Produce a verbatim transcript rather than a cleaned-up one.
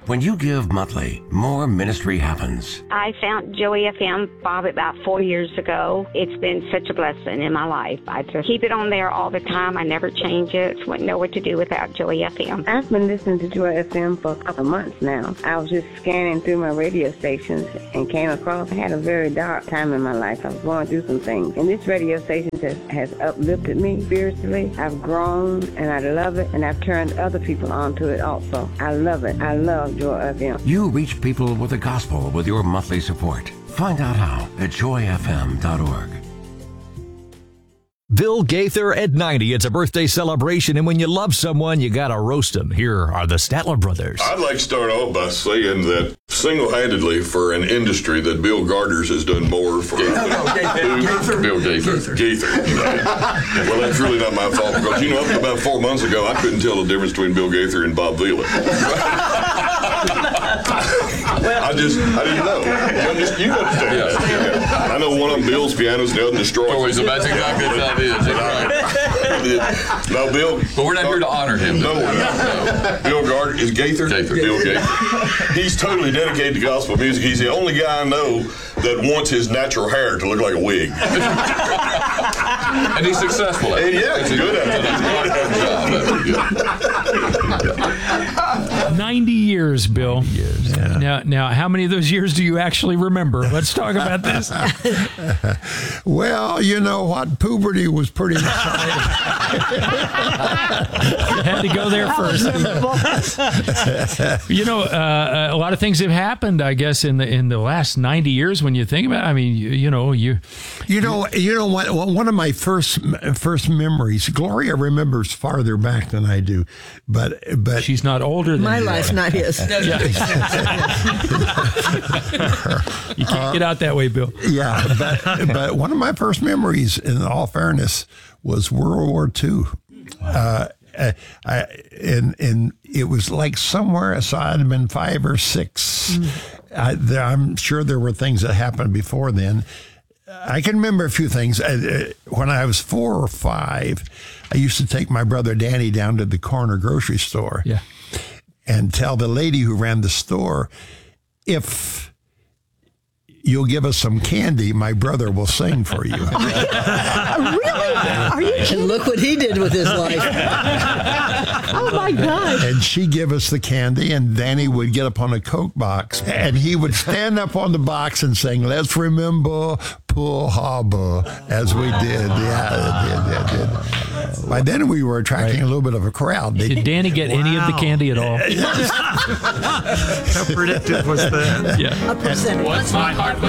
When you give monthly, more ministry happens. I found Joey F M, Bob, about four years ago. It's been such a blessing in my life. I just keep it on there all the time. I never change it. Wouldn't know what to do without Joey F M. I've been listening to Joey F M for a couple of months now. I was just scanning through my radio stations and came across, I had a very dark time in my life. I was going through some things. And this radio station has, has uplifted me spiritually. I've grown and I love it, and I've turned other people onto it also. I love it. I love Joy F M. You reach people with the gospel with your monthly support. Find out how at joy f m dot org. Bill Gaither at ninety. It's a birthday celebration, and when you love someone, you gotta roast them. Here are the Statler brothers. I'd like to start off by saying that single-handedly for an industry that Bill Gardner's has done more for. No, no, Gaither. Gaither. Bill Gaither. Gaither. Well, that's really not my fault because, you know, up to about four months ago, I couldn't tell the difference between Bill Gaither and Bob Vila. I just, I didn't know. You, just, you understand yeah. that. Yeah. I know one of them Bill's pianos, the other destroys. Always a magic idea. No, Bill. But we're not here to honor him. No, we're not. No. Bill Gardner is Gaither. Gaither. Bill Gaither. He's totally dedicated to gospel music. He's the only guy I know that wants his natural hair to look like a wig. And he's successful at it. And yeah, he's good at it. ninety years, Bill. Years, yeah. Now, now, how many of those years do you actually remember? Let's talk about this. Well, you know what? Puberty was pretty exciting. You had to go there first. You know, uh, a lot of things have happened, I guess, in the in the last ninety years. When you think about it, I mean, you, you know, you, you know, you know what? One of my first first memories. Gloria remembers farther back than I do, but but she's not older than my you life, are. not his. You can't get out that way, Bill. Yeah, but but one of my first memories, in all fairness, was World War Two. Uh, I, I, and and it was like somewhere, so I'd have been five or six. Mm. I, there, I'm sure there were things that happened before then. I can remember a few things. I, when I was four or five, I used to take my brother Danny down to the corner grocery store, yeah, and tell the lady who ran the store, if you'll give us some candy, my brother will sing for you. Really? Are you kidding? And look what he did with his life. Oh, my God. And she'd give us the candy, and Danny would get up on a Coke box, and he would stand up on the box and sing, "Let's remember Pearl Harbor," as we did. Yeah, did, did, did. By then, we were attracting right. a little bit of a crowd. Did, did Danny get wow. any of the candy at all? How predictive was that? Yeah. A percentage. Once my heart was